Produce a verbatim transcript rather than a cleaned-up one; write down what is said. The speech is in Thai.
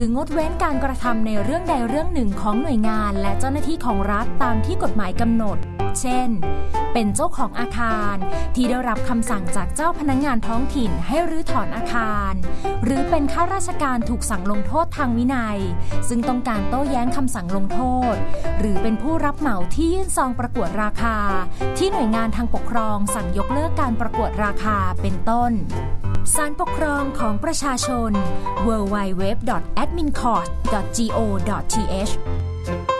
รืองดเว้นการกระทำในเรื่องใดเรื่องหนึ่งของหน่วยงานและเจ้าหน้าที่ของรัฐตามที่กฎหมายกำหนดเช่นเป็นเจ้าของอาคารที่ได้รับคำสั่งจากเจ้าพนักงานท้องถิ่นให้รื้อถอนอาคารหรือเป็นข้าราชการถูกสั่งลงโทษทางวินัยซึ่งต้องการโต้แย้งคำสั่งลงโทษหรือเป็นผู้รับเหมาที่ยื่นซองประกวดราคาที่หน่วยงานทางปกครองสั่งยกเลิกการประกวดราคาเป็นต้นศาลปกครองของประชาชน ดับเบิลยู ดับเบิลยู ดับเบิลยู ดอท แอดมินคอร์ท ดอท จี โอ ดอท ที เอช